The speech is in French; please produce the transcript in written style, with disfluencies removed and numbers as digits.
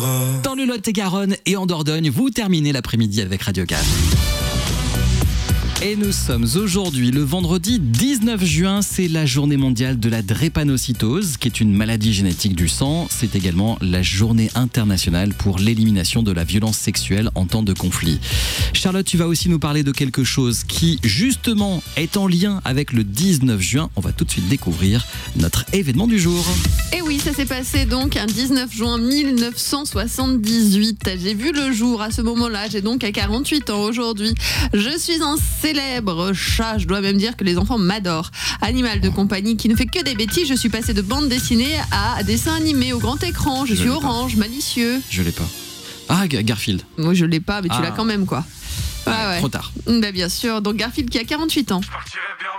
Dans le Lot-et-Garonne et en Dordogne, vous terminez l'après-midi avec Radio Calme. Et nous sommes aujourd'hui le vendredi 19 juin, c'est la journée mondiale de la drépanocytose, qui est une maladie génétique du sang. C'est également la journée internationale pour l'élimination de la violence sexuelle en temps de conflit. Charlotte, tu vas aussi nous parler de quelque chose qui, justement, est en lien avec le 19 juin. On va tout de suite découvrir notre événement du jour. Et oui, ça s'est passé donc un 19 juin 1978. J'ai vu le jour à ce moment-là, j'ai donc 48 ans aujourd'hui. Je suis un célèbre chat, je dois même dire que les enfants m'adorent. Animal de compagnie qui ne fait que des bêtises, je suis passé de bande dessinée à dessin animé au grand écran. Je suis orange, malicieux. Je l'ai pas. Ah, Garfield. Moi je l'ai pas, mais tu l'as quand même quoi. Ouais. Trop tard. Bah, bien sûr, donc Garfield qui a 48 ans.